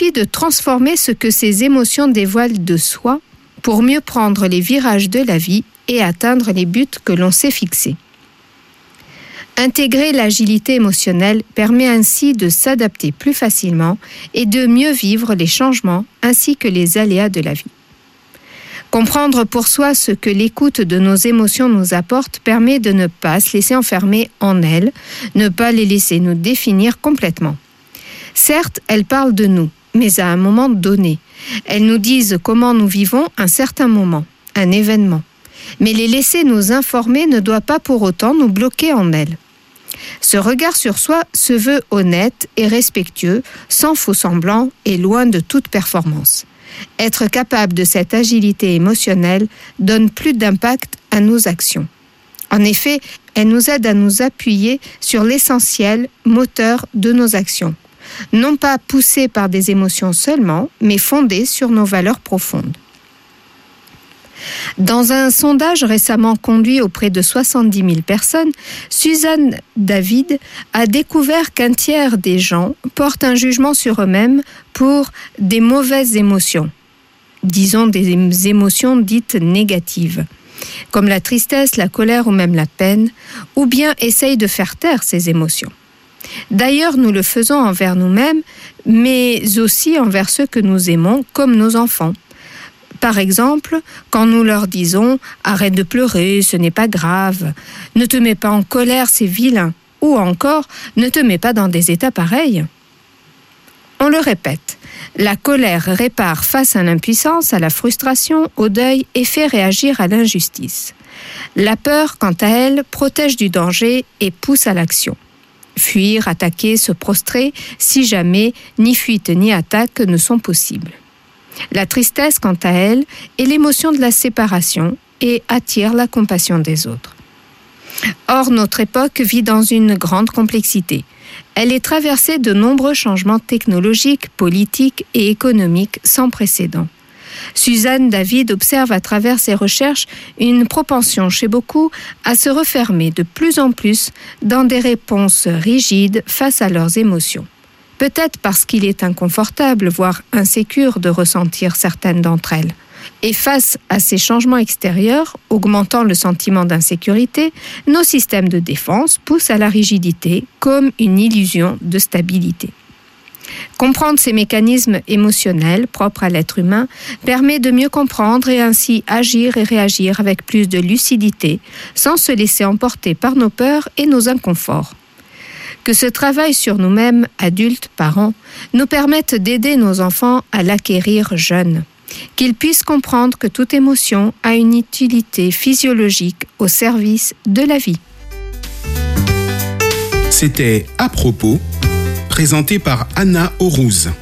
suffit de transformer ce que ces émotions dévoilent de soi pour mieux prendre les virages de la vie et atteindre les buts que l'on s'est fixés. Intégrer l'agilité émotionnelle permet ainsi de s'adapter plus facilement et de mieux vivre les changements ainsi que les aléas de la vie. Comprendre pour soi ce que l'écoute de nos émotions nous apporte permet de ne pas se laisser enfermer en elles, ne pas les laisser nous définir complètement. Certes, elles parlent de nous, mais à un moment donné. Elles nous disent comment nous vivons un certain moment, un événement. Mais les laisser nous informer ne doit pas pour autant nous bloquer en elles. Ce regard sur soi se veut honnête et respectueux, sans faux-semblant et loin de toute performance. Être capable de cette agilité émotionnelle donne plus d'impact à nos actions. En effet, elle nous aide à nous appuyer sur l'essentiel moteur de nos actions. Non pas poussées par des émotions seulement, mais fondées sur nos valeurs profondes. Dans un sondage récemment conduit auprès de 70 000 personnes, Suzanne David a découvert qu'un tiers des gens portent un jugement sur eux-mêmes pour des mauvaises émotions, disons des émotions dites négatives, comme la tristesse, la colère ou même la peine, ou bien essayent de faire taire ces émotions. D'ailleurs, nous le faisons envers nous-mêmes, mais aussi envers ceux que nous aimons, comme nos enfants. Par exemple, quand nous leur disons « Arrête de pleurer, ce n'est pas grave »,« Ne te mets pas en colère, c'est vilain » ou encore « Ne te mets pas dans des états pareils ». On le répète, la colère répare face à l'impuissance, à la frustration, au deuil et fait réagir à l'injustice. La peur, quant à elle, protège du danger et pousse à l'action. Fuir, attaquer, se prostrer, si jamais ni fuite ni attaque ne sont possibles. La tristesse, quant à elle, est l'émotion de la séparation et attire la compassion des autres. Or, notre époque vit dans une grande complexité. Elle est traversée de nombreux changements technologiques, politiques et économiques sans précédent. Suzanne David observe à travers ses recherches une propension chez beaucoup à se refermer de plus en plus dans des réponses rigides face à leurs émotions. Peut-être parce qu'il est inconfortable, voire insécure de ressentir certaines d'entre elles. Et face à ces changements extérieurs, augmentant le sentiment d'insécurité, nos systèmes de défense poussent à la rigidité comme une illusion de stabilité. Comprendre ces mécanismes émotionnels propres à l'être humain permet de mieux comprendre et ainsi agir et réagir avec plus de lucidité, sans se laisser emporter par nos peurs et nos inconforts. Que ce travail sur nous-mêmes, adultes, parents, nous permette d'aider nos enfants à l'acquérir jeunes. Qu'ils puissent comprendre que toute émotion a une utilité physiologique au service de la vie. C'était À propos, présenté par Anna Aurouz.